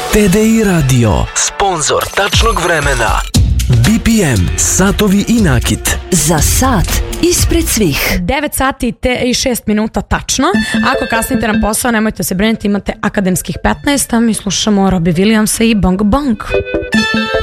TDI Radio, sponsor tačnog vremena. BPM, satovi i nakit. Za sat ispred svih. 9 sati i 6 minuta tačno. Ako kasnite na posao, nemojte se brinuti, imate akademskih 15, a mi slušamo Robbie Williamsa i Bong Bong.